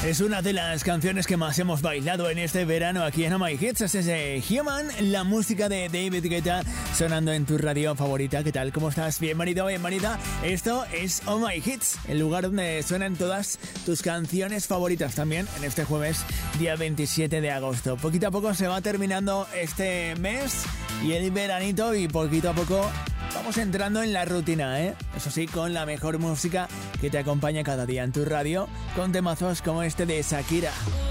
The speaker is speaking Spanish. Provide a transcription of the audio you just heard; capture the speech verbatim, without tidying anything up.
Es una de las canciones que más hemos bailado en este verano aquí en Oh My Hits. Es ese Human, la música de David Guetta sonando en tu radio favorita. ¿Qué tal? ¿Cómo estás? Bienvenido, bienvenida. Esto es Oh My Hits, el lugar donde suenan todas tus canciones favoritas también en este jueves, día veintisiete de agosto. Poquito a poco se va terminando este mes y el veranito y poquito a poco vamos entrando en la rutina, ¿eh? Eso sí, con la mejor música que te acompaña cada día en tu radio, con temazos como este de Shakira.